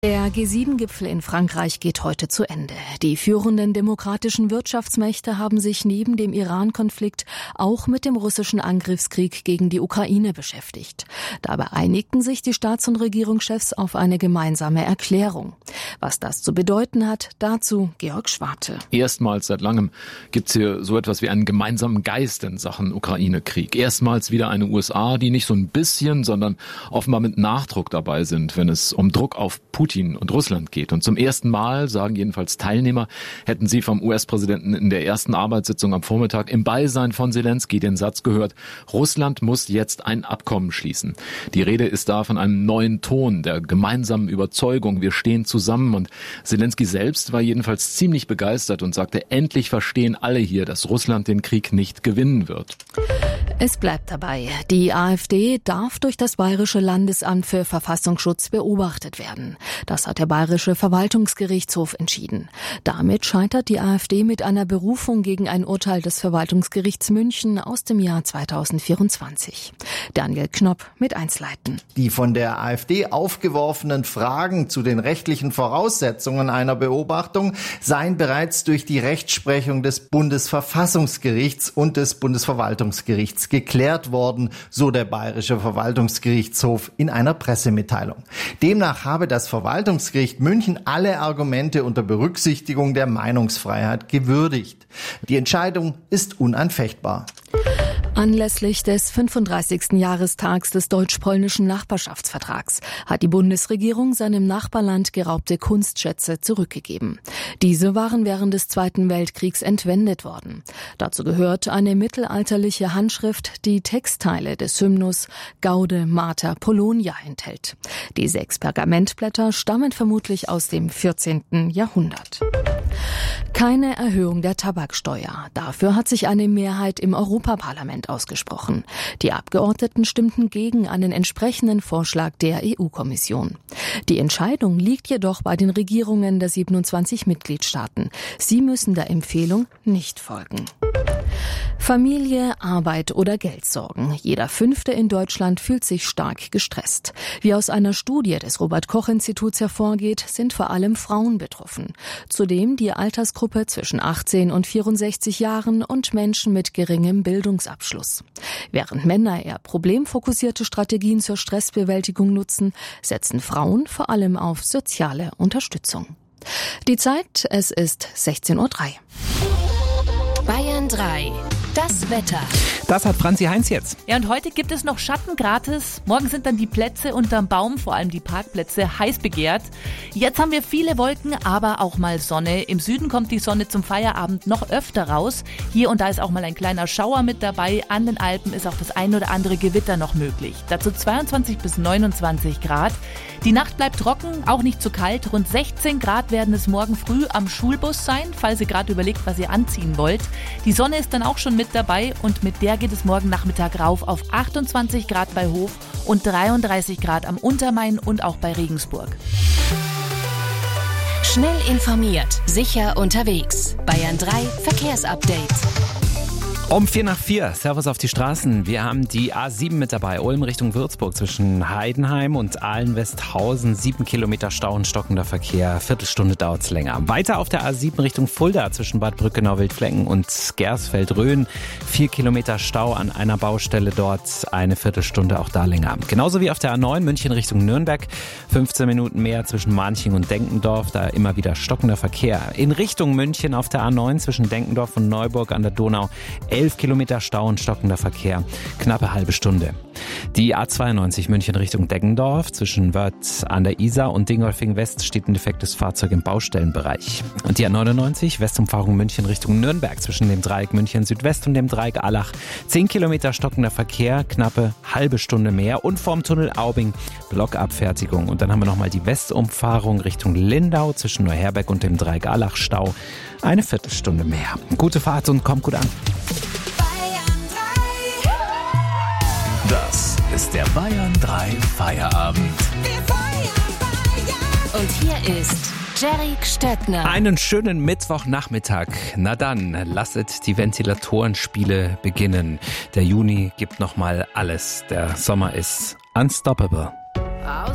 Der G7-Gipfel in Frankreich geht heute zu Ende. Die führenden demokratischen Wirtschaftsmächte haben sich neben dem Iran-Konflikt auch mit dem russischen Angriffskrieg gegen die Ukraine beschäftigt. Dabei einigten sich die Staats- und Regierungschefs auf eine gemeinsame Erklärung. Was das zu bedeuten hat, dazu Georg Schwarte. Erstmals seit langem gibt es hier so etwas wie einen gemeinsamen Geist in Sachen Ukraine-Krieg. Erstmals wieder eine USA, die nicht so ein bisschen, sondern offenbar mit Nachdruck dabei sind, wenn es um Druck auf Putin und Russland geht. Und zum ersten Mal, sagen jedenfalls Teilnehmer, hätten sie vom US-Präsidenten in der ersten Arbeitssitzung am Vormittag im Beisein von Selenskyj den Satz gehört: Russland muss jetzt ein Abkommen schließen. Die Rede ist da von einem neuen Ton, der gemeinsamen Überzeugung, wir stehen zusammen. Und Selenskyj selbst war jedenfalls ziemlich begeistert und sagte, endlich verstehen alle hier, dass Russland den Krieg nicht gewinnen wird. Es bleibt dabei, die AfD darf durch das Bayerische Landesamt für Verfassungsschutz beobachtet werden. Das hat der Bayerische Verwaltungsgerichtshof entschieden. Damit scheitert die AfD mit einer Berufung gegen ein Urteil des Verwaltungsgerichts München aus dem Jahr 2024. Daniel Knopp mit Einzelheiten. Die von der AfD aufgeworfenen Fragen zu den rechtlichen Voraussetzungen einer Beobachtung seien bereits durch die Rechtsprechung des Bundesverfassungsgerichts und des Bundesverwaltungsgerichts geklärt worden, so der Bayerische Verwaltungsgerichtshof in einer Pressemitteilung. Demnach habe das Verwaltungsgericht München alle Argumente unter Berücksichtigung der Meinungsfreiheit gewürdigt. Die Entscheidung ist unanfechtbar. Anlässlich des 35. Jahrestags des deutsch-polnischen Nachbarschaftsvertrags hat die Bundesregierung seinem Nachbarland geraubte Kunstschätze zurückgegeben. Diese waren während des Zweiten Weltkriegs entwendet worden. Dazu gehört eine mittelalterliche Handschrift, die Textteile des Hymnus Gaude Mater Polonia enthält. Die 6 Pergamentblätter stammen vermutlich aus dem 14. Jahrhundert. Keine Erhöhung der Tabaksteuer. Dafür hat sich eine Mehrheit im Europaparlament ausgesprochen. Die Abgeordneten stimmten gegen einen entsprechenden Vorschlag der EU-Kommission. Die Entscheidung liegt jedoch bei den Regierungen der 27 Mitgliedstaaten. Sie müssen der Empfehlung nicht folgen. Familie, Arbeit oder Geldsorgen. Jeder Fünfte in Deutschland fühlt sich stark gestresst. Wie aus einer Studie des Robert-Koch-Instituts hervorgeht, sind vor allem Frauen betroffen. Zudem die Altersgruppe zwischen 18 und 64 Jahren und Menschen mit geringem Bildungsabschluss. Während Männer eher problemfokussierte Strategien zur Stressbewältigung nutzen, setzen Frauen vor allem auf soziale Unterstützung. Die Zeit, es ist 16:03 Uhr. Bayern 3. Das Wetter. Das hat Franzi Heinz jetzt. Ja, und heute gibt es noch Schatten gratis. Morgen sind dann die Plätze unterm Baum, vor allem die Parkplätze, heiß begehrt. Jetzt haben wir viele Wolken, aber auch mal Sonne. Im Süden kommt die Sonne zum Feierabend noch öfter raus. Hier und da ist auch mal ein kleiner Schauer mit dabei. An den Alpen ist auch das ein oder andere Gewitter noch möglich. Dazu 22 bis 29 Grad. Die Nacht bleibt trocken, auch nicht zu kalt. Rund 16 Grad werden es morgen früh am Schulbus sein, falls ihr gerade überlegt, was ihr anziehen wollt. Die Sonne ist dann auch schon mit dabei und mit der geht es morgen Nachmittag rauf auf 28 Grad bei Hof und 33 Grad am Untermain und auch bei Regensburg. Schnell informiert, sicher unterwegs. Bayern 3 Verkehrsupdate. Um 4:04, Servus auf die Straßen. Wir haben die A7 mit dabei, Ulm Richtung Würzburg zwischen Heidenheim und Aalen-Westhausen. 7 Kilometer Stau und stockender Verkehr, Viertelstunde dauert es länger. Weiter auf der A7 Richtung Fulda zwischen Bad Brückenau-Wildflecken und Gersfeld-Rhön. 4 Kilometer Stau an einer Baustelle dort, eine Viertelstunde auch da länger. Genauso wie auf der A9 München Richtung Nürnberg. 15 Minuten mehr zwischen Manching und Denkendorf, da immer wieder stockender Verkehr. In Richtung München auf der A9 zwischen Denkendorf und Neuburg an der Donau 11 Kilometer Stau und stockender Verkehr, knappe halbe Stunde. Die A92 München Richtung Deggendorf zwischen Wörth an der Isar und Dingolfing West steht ein defektes Fahrzeug im Baustellenbereich. Und die A99 Westumfahrung München Richtung Nürnberg zwischen dem Dreieck München Südwest und dem Dreieck Allach. 10 Kilometer stockender Verkehr, knappe halbe Stunde mehr. Und vorm Tunnel Aubing Blockabfertigung. Und dann haben wir nochmal die Westumfahrung Richtung Lindau zwischen Neuherberg und dem Dreieck Allach Stau. Eine Viertelstunde mehr. Gute Fahrt und kommt gut an. Das ist der Bayern 3 Feierabend. Und hier ist Jerry Stöckner. Einen schönen Mittwochnachmittag. Na dann, lasset die Ventilatorenspiele beginnen. Der Juni gibt nochmal alles. Der Sommer ist unstoppable.